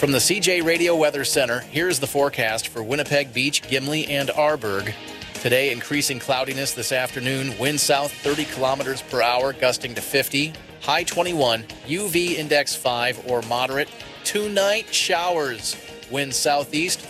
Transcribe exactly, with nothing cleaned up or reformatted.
From the C J Radio Weather Center, here's the forecast for Winnipeg Beach, Gimli, and Arborg. Today, increasing cloudiness this afternoon. Wind south thirty kilometers per hour, gusting to fifty. High twenty-one. U V index five or moderate. Tonight, showers. Wind southeast